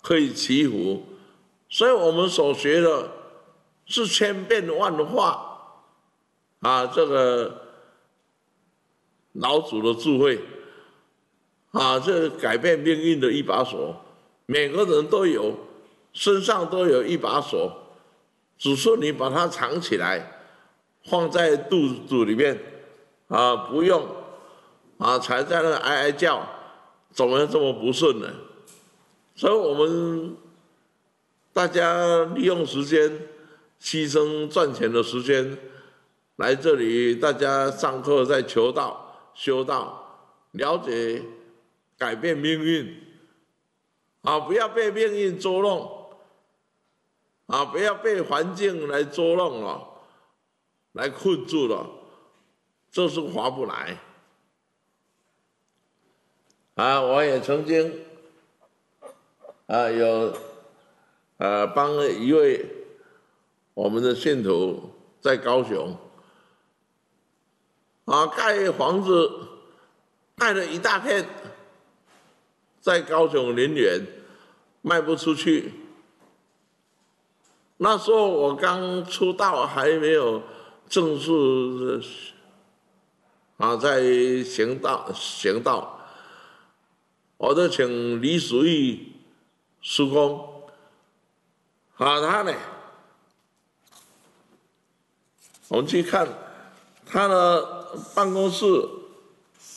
可以祈福，所以我们所学的是千变万化啊，这个老祖的智慧啊，这改变命运的一把锁，每个人都有，身上都有一把锁，只是你把它藏起来，放在肚子里面啊，不用啊，才在那哀哀叫，怎么这么不顺呢？所以我们大家利用时间，牺牲赚钱的时间，来这里大家上课在求道、修道，了解、改变命运，啊，不要被命运捉弄，啊，不要被环境来捉弄了，来困住了，这是划不来。啊，我也曾经有帮一位我们的信徒在高雄盖房子，盖了一大片，在高雄林园卖不出去。那时候我刚出道，还没有正式在行道，我就请李淑玉师公他呢，我们去看他的办公室